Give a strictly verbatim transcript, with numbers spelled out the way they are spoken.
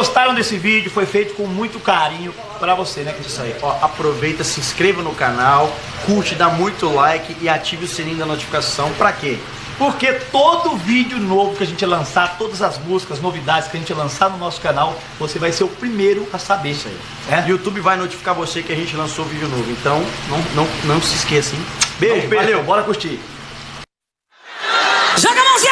gostaram desse vídeo, foi feito com muito carinho pra você, né? Isso aí, ó, aproveita, se inscreva no canal, curte, dá muito like e ative o sininho da notificação. Pra quê? Porque todo vídeo novo que a gente lançar, todas as músicas, novidades que a gente lançar no nosso canal, você vai ser o primeiro a saber. Isso aí. É? YouTube vai notificar você que a gente lançou vídeo novo. Então, não, não, não se esqueça, hein? Beijo, Beijo, valeu, bora curtir. Joga